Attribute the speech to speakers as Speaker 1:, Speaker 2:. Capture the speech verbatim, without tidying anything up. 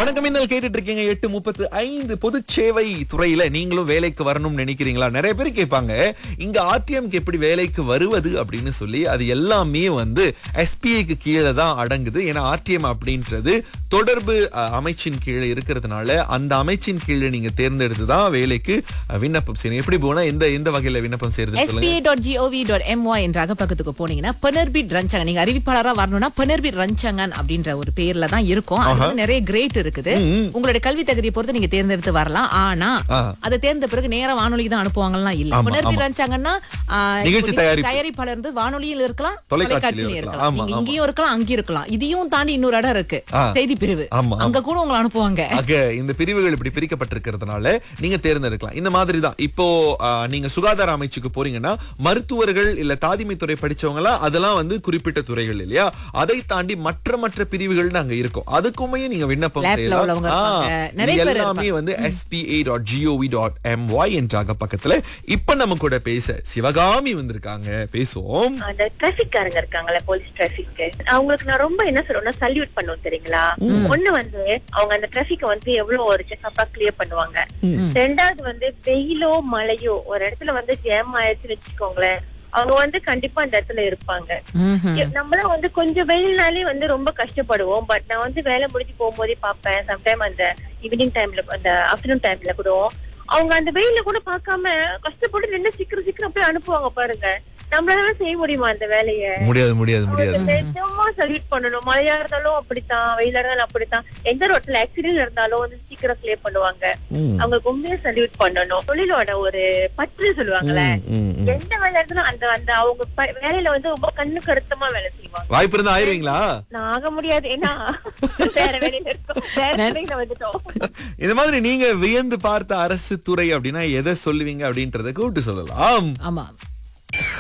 Speaker 1: வணக்கம், இன்னல் கேட்டுட்டு இருக்கீங்க. எட்டு முப்பத்து ஐந்து பொது சேவை துறையில நீங்களும் வேலைக்கு வரணும்னு நினைக்கிறீங்களா? நிறைய பேர் கேட்பாங்க, இங்க ஆர்டிஎம்க்கு எப்படி வேலைக்கு வருவது அப்படின்னு சொல்லி. அது எல்லாமே வந்து எஸ்பிஐக்கு கீழே தான் அடங்குது. ஏன்னா ஆர்டிஎம் அப்படின்றது தொடர்பு அஹ், அமைச்சின் கீழே இருக்கிறதுனால அந்த அமைச்சின் கீழே நீங்க தேர்ந்தெடுத்து தான் வேலைக்கு அஹ், விண்ணப்பம் செய்யணும். எப்படி போனா எந்த எந்த வகையில விண்ணப்பம் செய்யறது
Speaker 2: எஸ் பி
Speaker 1: சொல்லுங்க.
Speaker 2: A dot G O we dot M Y என்ற அகப்பக்கத்துக்கு போனீங்கன்னா பெனர்பிட் ரஞ்சங்கன், நீங்க அறிவிப்பாளரா வரணும்னா பெனர்பிட் ரஞ்சங்கன் அப்படின்ற ஒரு பேர்ல தான் இருக்கும். அது வந்து நிறைய கிரேட் இருக்குது. உங்களுடைய கல்வி தகுதியை பொறுத்து நீங்க தேர்ந்தெடுத்து வரலாம். ஆனா அதை தேர்ந்த பிறகு நேர வானொலிக்கு தான் அனுப்புவாங்கலாம் இல்ல.
Speaker 1: ஆமா,
Speaker 2: பெனர்பிட்
Speaker 1: ஆமா.
Speaker 2: ரஞ்சங்கன்னா
Speaker 1: நிகழ்ச்சி தயாரிப்பு.
Speaker 2: தயாரிப்பாளர் இருந்து வானொலியில் இருக்கலாம்,
Speaker 1: தொலைக்காட்சியிலும்
Speaker 2: தொலைக்காட்சியிலும்
Speaker 1: இருக்கலாம்.
Speaker 2: இருக்கலாம்.
Speaker 1: ஆமா,
Speaker 2: நீங்க
Speaker 1: ஆமா.
Speaker 2: இங்கேயும் இருக்கலாம், அங்கேயும் இருக்கலாம். இதையும் தாண்டி இன்னொரு இடம் இருக்கு,
Speaker 1: ஆ.
Speaker 2: செய்தி பிரிவு.
Speaker 1: ஆமா, ஆமா.
Speaker 2: அங்க கூட உங்களை அனுப்புவாங்க.
Speaker 1: ஆக இந்த பிரிவுகள் இப்படி பிரிக்கப்பட்டிருக்கிறதுனால நீங்க தேர்ந்தெடுக்கலாம். இந்த மாதிரி தான் இப்போ ஆ, நீங்க சுகாதார அமைச்சுக்கு போறீங்கன்னா மருத்துவர்கள் இல்ல தாதிமை துறை படிச்சவங்களா அதெல்லாம் வந்து குறிப்பிட்ட துறைகள் இல்லையா? அதை தாண்டி மற்ற மற்ற பிரிவுகள் அங்க இருக்கும். அதுக்குமே நீங்க விண்ணப்பம்
Speaker 2: லேப்ல
Speaker 1: செய்யலாம்.
Speaker 2: உள்ளவங்க
Speaker 1: ஆ,
Speaker 2: இருப்பாங்க. நிறைய
Speaker 1: இது
Speaker 2: பேர்
Speaker 1: எல்லாமே வந்து S B A dot G O we dot M Y என்ற பக்கத்துல இப்ப நம்ம கூட பேச சிவகாமி வந்திருக்காங்க. பேசுவோம்.
Speaker 3: அந்த டிராபிக்காரங்க இருக்காங்கல்ல, போலீஸ் டிராபிக், அவங்களுக்கு நான் ரொம்ப என்ன சொல்றேன்னா சல்யூட் பண்ணுவோம் தெரியுங்களா. ஒண்ணு வந்து அவங்க அந்த டிராபிக்க வந்து எவ்வளவு ஒரு செக்கப்பா கிளியர் பண்ணுவாங்க. ரெண்டாவது வந்து வெயிலோ மழையோ ஒரு இடத்துல வந்து ஜேம் ஆயிடுச்சுன்னு வச்சுக்கோங்களேன், அவங்க வந்து கண்டிப்பா அந்த இடத்துல இருப்பாங்க. நம்மளாம் வந்து கொஞ்சம் வெயில்னாலே வந்து ரொம்ப கஷ்டப்படுவோம். பட் நான் வந்து வேலை முடிஞ்சு போகும்போதே பாப்பேன், சம்டைம் அந்த ஈவினிங் டைம்ல அந்த ஆஃப்டர்நூன் டைம்ல கூட அவங்க அந்த வெயில கூட பாக்காம கஷ்டப்பட்டு நின்று சீக்கிரம் சீக்கிரம் போய் அனுப்புவாங்க பாருங்க. நம்மளால செய்ய முடியுமா அந்த வேலைய?
Speaker 1: முடியாது முடியாது முடியாது.
Speaker 3: நிஜமா சல்யூட் பண்ணணும். மழையா இருந்தாலும் அப்படித்தான், வெயிலா இருந்தாலும் அப்படித்தான். எந்த ரோட்ல ஆக்சிடென்ட் இருந்தாலும் வந்து சீக்கிரம் கிளியர் பண்ணுவாங்க. அவங்களுக்கு உண்மையா சல்யூட் பண்ணணும். தொழிலோட ஒரு பற்று சொல்லுவாங்கல்ல, எந்த வேலை இருந்தாலும் அந்த அந்த அவங்க ப- வேலையில வந்து ரொம்ப கண்ணு கருத்தமா வேலை செய்வாங்க.
Speaker 1: வாய்ப்பு இருந்தா ஆயிருவீங்களா?
Speaker 3: நான் ஆக முடியாது, ஏன்னா வேற வேலையில இருக்கோம், வேற வேலையில வந்துட்டோம்.
Speaker 1: இந்த மாதிரி நீங்க வியந்து பார்த்த அரசு துறை அப்படின்னா எதை சொல்லுவீங்க அப்படின்றத கூப்பிட்டு சொல்லலாம்.
Speaker 2: ஆமா.